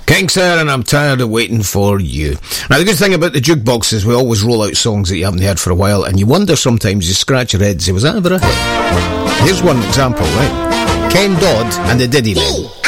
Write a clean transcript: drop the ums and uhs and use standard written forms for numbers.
King Sir, and I'm tired of waiting for you. Now, the good thing about the jukebox is we always roll out songs that you haven't heard for a while, and you wonder sometimes, you scratch your head and say, was that ever a hit? Here's one example, right? Ken Dodd and the Diddy Men.